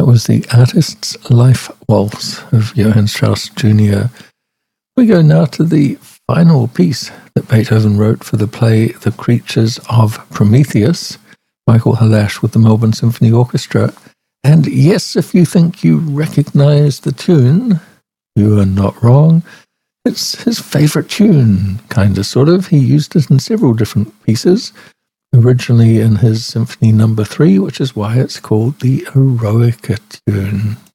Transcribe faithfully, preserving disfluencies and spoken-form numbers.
That was the Artist's Life Waltz of Johann Strauss Junior We go now to the final piece that Beethoven wrote for the play The Creatures of Prometheus, Michael Halash with the Melbourne Symphony Orchestra. And yes, if you think you recognize the tune, you are not wrong. It's his favorite tune, kind of, sort of. He used it in several different pieces, originally in his Symphony Number Three, which is why it's called the Eroica tune.